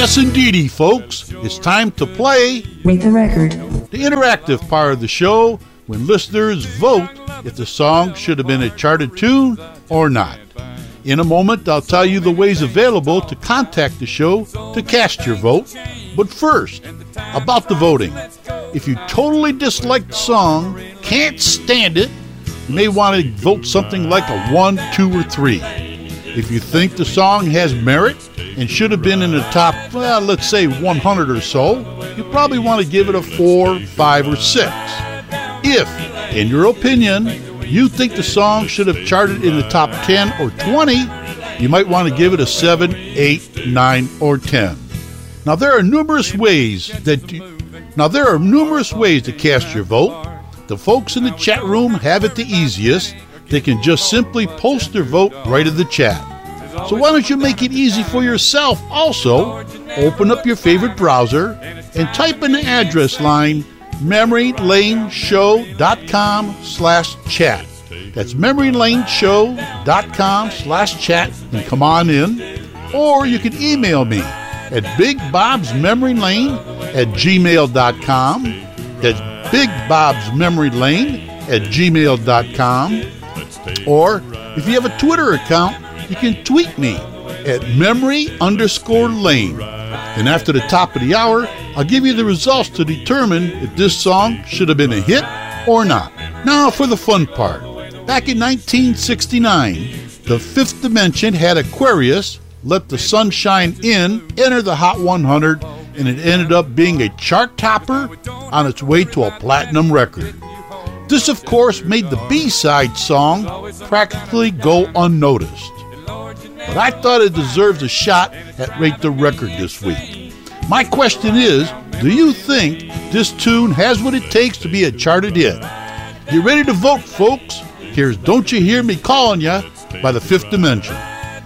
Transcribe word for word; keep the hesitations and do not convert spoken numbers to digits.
Yes, indeedy, folks. It's time to play Rate the Record, the interactive part of the show when listeners vote if the song should have been a charted tune or not. In a moment, I'll tell you the ways available to contact the show to cast your vote. But first, about the voting. If you totally dislike the song, can't stand it, you may want to vote something like a one, two, or three. If you think the song has merit and should have been in the top, well, let's say one hundred or so, you probably want to give it a four, five, or six. If, in your opinion, you think the song should have charted in the top ten or twenty, you might want to give it a seven, eight, nine, or ten. Now there are numerous ways that you, now there are numerous ways to cast your vote. The folks in the chat room have it the easiest. They can just simply post their vote right in the chat. So why don't you make it easy for yourself also? Open up your favorite browser and type in the address line memorylaneshow.com slash chat. That's memorylaneshow.com slash chat and come on in. Or you can email me at bigbobsmemorylane at gmail.com. That's bigbobsmemorylane at gmail.com. Or if you have a Twitter account, you can tweet me at memory underscore lane. And after the top of the hour, I'll give you the results to determine if this song should have been a hit or not. Now for the fun part. Back in nineteen sixty-nine, the Fifth Dimension had Aquarius, Let the Sun Shine In, enter the Hot one hundred, and it ended up being a chart topper on its way to a platinum record. This, of course, made the B-side song practically go unnoticed. But I thought it deserves a shot at Rate the Record this week. My question is, do you think this tune has what it takes to be a charted hit? You ready to vote, folks? Here's Don't You Hear Me Calling Ya by the Fifth Dimension.